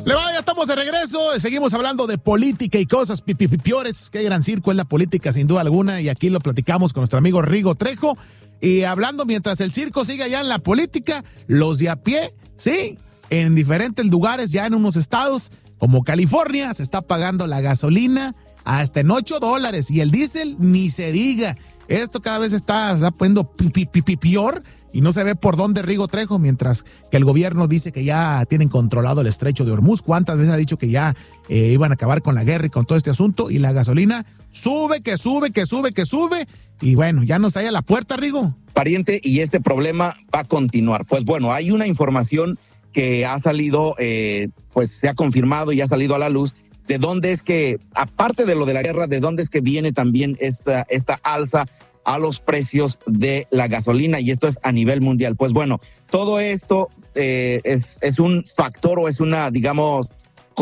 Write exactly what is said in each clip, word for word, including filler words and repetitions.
Levada, ya estamos de regreso, seguimos hablando de política y cosas pipipiores. Qué gran circo es la política, sin duda alguna, y aquí lo platicamos con nuestro amigo Rigo Trejo. Y hablando mientras el circo sigue allá en la política, los de a pie, sí, en diferentes lugares, ya en unos estados como California, se está pagando la gasolina hasta en ocho dólares y el diésel ni se diga. Esto cada vez está, está poniendo pipi, pipi, peor y no se ve por dónde, Rigo Trejo, mientras que el gobierno dice que ya tienen controlado el estrecho de Hormuz. ¿Cuántas veces ha dicho que ya eh, iban a acabar con la guerra y con todo este asunto? Y la gasolina sube, que sube, que sube, que sube. Y bueno, ya nos halla la puerta, Rigo. Pariente, y este problema va a continuar. Pues bueno, hay una información que ha salido, eh, pues se ha confirmado y ha salido a la luz de dónde es que, aparte de lo de la guerra, de dónde es que viene también esta, esta alza a los precios de la gasolina, y esto es a nivel mundial. Pues bueno, todo esto eh, es, es un factor o es una, digamos,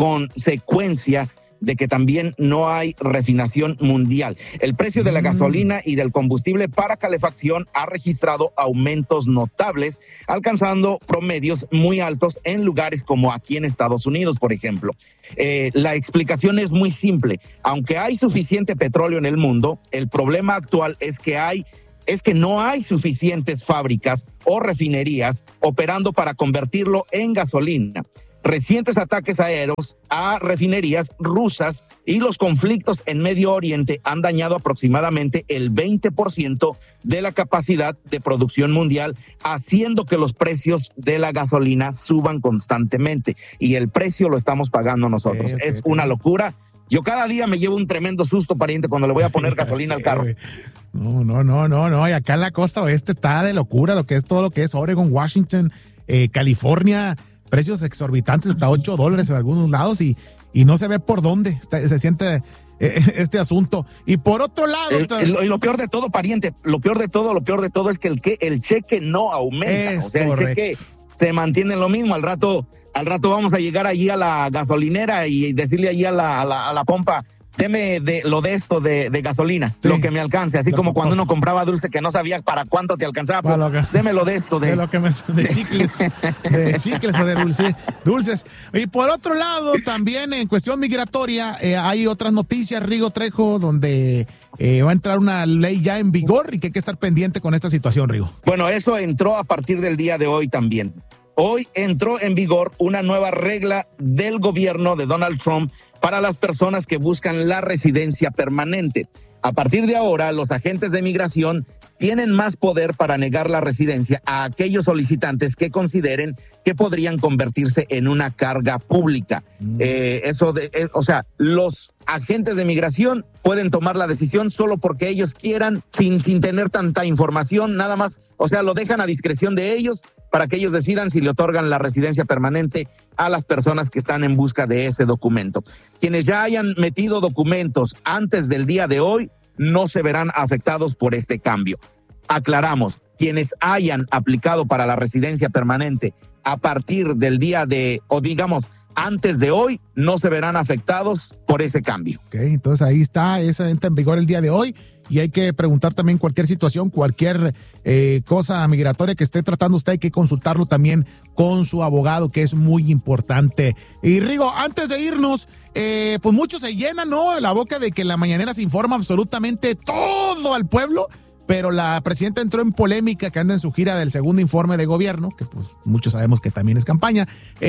consecuencia de que también no hay refinación mundial. El precio de la gasolina y del combustible para calefacción ha registrado aumentos notables, alcanzando promedios muy altos en lugares como aquí en Estados Unidos, por ejemplo. Eh, la explicación es muy simple. Aunque hay suficiente petróleo en el mundo, el problema actual es que hay es que no hay suficientes fábricas o refinerías operando para convertirlo en gasolina. Recientes ataques aéreos a refinerías rusas y los conflictos en Medio Oriente han dañado aproximadamente el veinte por ciento de la capacidad de producción mundial, haciendo que los precios de la gasolina suban constantemente. Y el precio lo estamos pagando nosotros. Okay, okay, es una locura. Yo cada día me llevo un tremendo susto, pariente, cuando le voy a poner gasolina sí, al carro. Wey. No, no, no, no, no. Y acá en la costa oeste está de locura lo que es todo lo que es Oregon, Washington, eh, California. Precios exorbitantes, hasta ocho dólares en algunos lados y, y no se ve por dónde está, se siente eh, este asunto. Y por otro lado... El, el, lo, y lo peor de todo, pariente, lo peor de todo, lo peor de todo es que el, que, el cheque no aumenta. Es o sea, correcto. El cheque se mantiene lo mismo. Al rato, al rato vamos a llegar allí a la gasolinera y decirle allí a la, a la, a la pompa, deme de lo de esto de, de gasolina, sí, lo que me alcance, así como cuando uno compraba dulce que no sabía para cuánto te alcanzaba, pues que, démelo de esto de, de lo que me, de chicles, de chicles o de dulce, dulces. Y por otro lado, también en cuestión migratoria, eh, hay otras noticias, Rigo Trejo, donde eh, va a entrar una ley ya en vigor y que hay que estar pendiente con esta situación, Rigo. Bueno, eso entró a partir del día de hoy también. Hoy entró en vigor una nueva regla del gobierno de Donald Trump para las personas que buscan la residencia permanente. A partir de ahora, los agentes de migración tienen más poder para negar la residencia a aquellos solicitantes que consideren que podrían convertirse en una carga pública. Mm. Eh, eso de, eh, o sea, los agentes de migración pueden tomar la decisión solo porque ellos quieran, sin, sin tener tanta información, nada más, o sea, lo dejan a discreción de ellos para que ellos decidan si le otorgan la residencia permanente a las personas que están en busca de ese documento. Quienes ya hayan metido documentos antes del día de hoy no se verán afectados por este cambio. Aclaramos, quienes hayan aplicado para la residencia permanente a partir del día de, o digamos, antes de hoy, no se verán afectados por ese cambio. Ok, entonces ahí está, esa entra en vigor el día de hoy y hay que preguntar también cualquier situación, cualquier eh, cosa migratoria que esté tratando usted, hay que consultarlo también con su abogado, que es muy importante. Y Rigo, antes de irnos, eh, pues muchos se llenan, ¿no?, la boca de que en la mañanera se informa absolutamente todo al pueblo, pero la presidenta entró en polémica, que anda en su gira del segundo informe de gobierno, que pues muchos sabemos que también es campaña,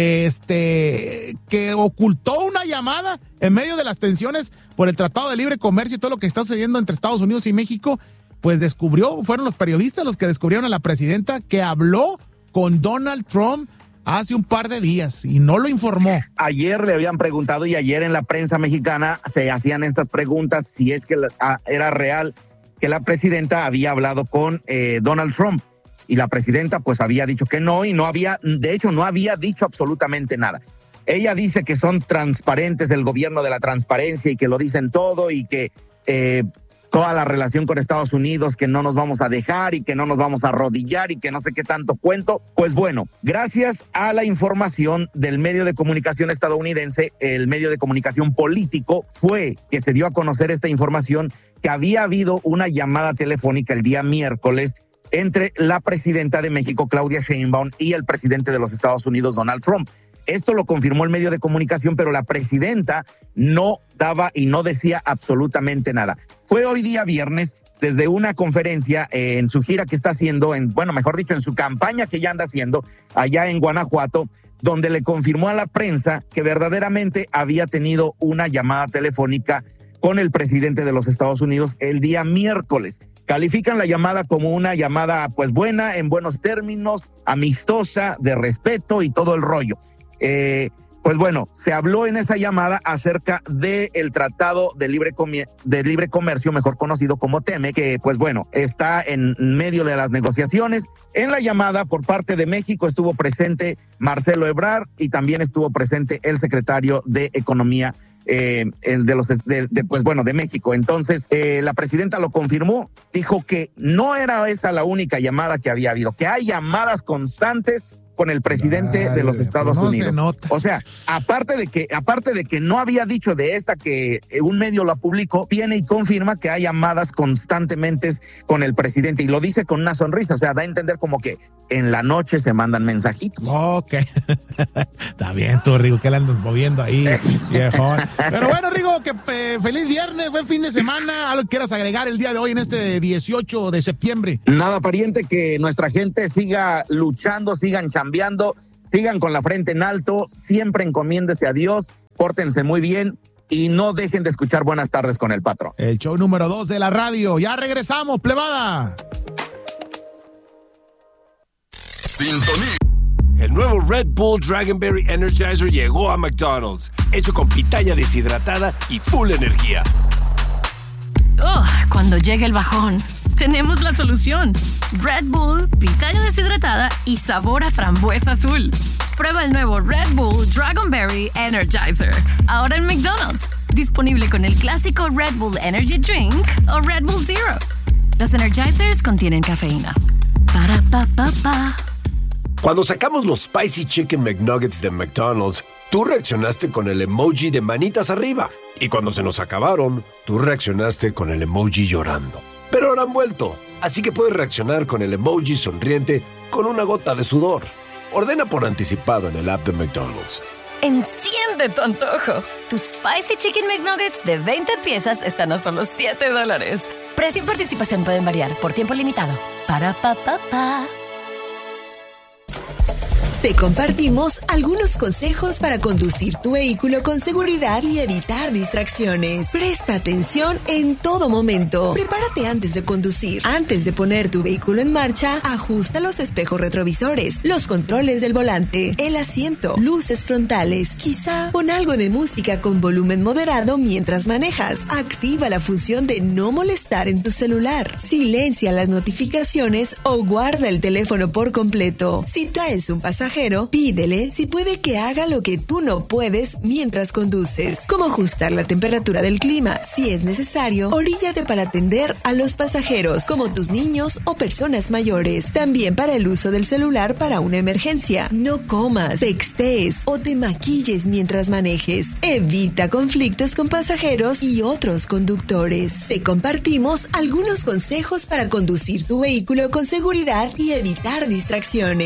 este, que ocultó una llamada en medio de las tensiones por el Tratado de Libre Comercio y todo lo que está sucediendo entre Estados Unidos y México. Pues descubrió, fueron los periodistas los que descubrieron a la presidenta que habló con Donald Trump hace un par de días y no lo informó. Ayer le habían preguntado y ayer en la prensa mexicana se hacían estas preguntas si es que era real que la presidenta había hablado con eh, Donald Trump, y la presidenta pues había dicho que no, y no había, de hecho no había dicho absolutamente nada. Ella dice que son transparentes, el gobierno de la transparencia, y que lo dicen todo, y que eh, toda la relación con Estados Unidos, que no nos vamos a dejar y que no nos vamos a arrodillar y que no sé qué tanto cuento. Pues bueno, gracias a la información del medio de comunicación estadounidense, el medio de comunicación político, fue que se dio a conocer esta información, que había habido una llamada telefónica el día miércoles entre la presidenta de México, Claudia Sheinbaum, y el presidente de los Estados Unidos, Donald Trump. Esto lo confirmó el medio de comunicación, pero la presidenta no daba y no decía absolutamente nada. Fue hoy día viernes, desde una conferencia eh, en su gira que está haciendo, en, bueno, mejor dicho, en su campaña que ya anda haciendo allá en Guanajuato, donde le confirmó a la prensa que verdaderamente había tenido una llamada telefónica con el presidente de los Estados Unidos el día miércoles. Califican la llamada como una llamada pues buena, en buenos términos, amistosa, de respeto y todo el rollo. Eh, pues bueno, se habló en esa llamada acerca del Tratado de Libre, Comer- de Libre Comercio, mejor conocido como TEMEC, que pues bueno, está en medio de las negociaciones. En la llamada por parte de México estuvo presente Marcelo Ebrard y también estuvo presente el secretario de Economía eh, el de los de, de, pues bueno de México. Entonces eh, la presidenta lo confirmó, dijo que no era esa la única llamada que había habido, que hay llamadas constantes con el presidente Dale, de los Estados no Unidos. Se nota. O sea, aparte de que aparte de que no había dicho de esta que un medio la publicó, viene y confirma que hay llamadas constantemente con el presidente y lo dice con una sonrisa, o sea, da a entender como que en la noche se mandan mensajitos. Ok. Está bien tú, Rigo, que le andas moviendo ahí, viejón. Pero bueno, Rigo, que eh, feliz viernes, buen fin de semana. ¿Algo que quieras agregar el día de hoy en este dieciocho de septiembre? Nada, pariente, que nuestra gente siga luchando, sigan chambeando, sigan con la frente en alto, siempre encomiéndese a Dios, pórtense muy bien y no dejen de escuchar Buenas Tardes con el Patrón. El show número dos de la radio. Ya regresamos, plebada. Sintonía. El nuevo Red Bull Dragonberry Energizer llegó a McDonald's, hecho con pitaya deshidratada y full energía. Oh, cuando llegue el bajón, tenemos la solución. Red Bull, pitaya deshidratada y sabor a frambuesa azul. Prueba el nuevo Red Bull Dragonberry Energizer, ahora en McDonald's. Disponible con el clásico Red Bull Energy Drink o Red Bull Zero. Los Energizers contienen cafeína. Para pa pa pa. Cuando sacamos los Spicy Chicken McNuggets de McDonald's, tú reaccionaste con el emoji de manitas arriba. Y cuando se nos acabaron, tú reaccionaste con el emoji llorando. Pero ahora han vuelto, así que puedes reaccionar con el emoji sonriente con una gota de sudor. Ordena por anticipado en el app de McDonald's. Enciende tu antojo. Tus Spicy Chicken McNuggets de veinte piezas están a solo siete dólares. Precio y participación pueden variar por tiempo limitado. Para pa pa pa. Te compartimos algunos consejos para conducir tu vehículo con seguridad y evitar distracciones. Presta atención en todo momento. Prepárate antes de conducir. Antes de poner tu vehículo en marcha, ajusta los espejos retrovisores, los controles del volante, el asiento, luces frontales. Quizá pon algo de música con volumen moderado mientras manejas. Activa la función de no molestar en tu celular. Silencia las notificaciones o guarda el teléfono por completo. Si traes un pasajero, pídele si puede que haga lo que tú no puedes mientras conduces, como ajustar la temperatura del clima. Si es necesario, oríllate para atender a los pasajeros, como tus niños o personas mayores. También para el uso del celular para una emergencia. No comas, textees o te maquilles mientras manejes. Evita conflictos con pasajeros y otros conductores. Te compartimos algunos consejos para conducir tu vehículo con seguridad y evitar distracciones.